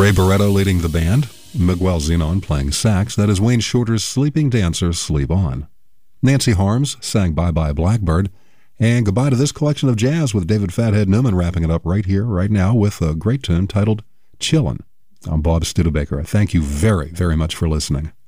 Ray Barretto leading the band, Miguel Zenon playing sax. That is Wayne Shorter's Sleeping Dancer, Sleep On. Nancy Harms sang Bye Bye Blackbird. And goodbye to this collection of jazz with David Fathead Newman wrapping it up right here, right now, with a great tune titled Chillin'. I'm Bob Studebaker. Thank you very, very much for listening.